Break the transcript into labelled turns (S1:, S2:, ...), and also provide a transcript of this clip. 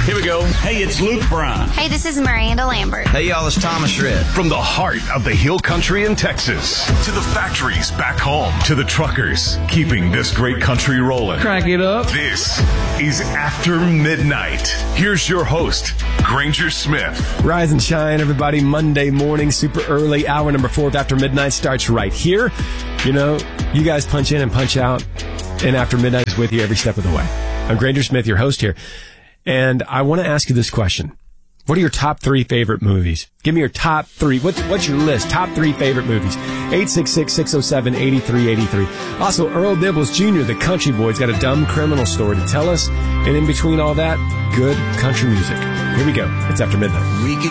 S1: Here we go. Hey, it's Luke Bryan.
S2: Hey, this is Miranda Lambert.
S3: Hey, y'all, it's Thomas Rhett.
S4: From the heart of the hill country in Texas to the factories back home to the truckers keeping this great country rolling.
S5: Crank it up.
S4: This is After Midnight. Here's your host, Granger Smith.
S6: Rise and shine, everybody. Monday morning, super early. Hour number 4 of After Midnight starts right here. You know, you guys punch in and punch out, and After Midnight is with you every step of the way. I'm Granger Smith, your host here. And I want to ask you this question. What are your top 3 favorite movies? Give me your top 3. What's your list? Top 3 favorite movies. 866-607-8383. Also, Earl Dibbles Jr., the country boy's got a dumb criminal story to tell us. And in between all that, good country music. Here we go. It's After Midnight.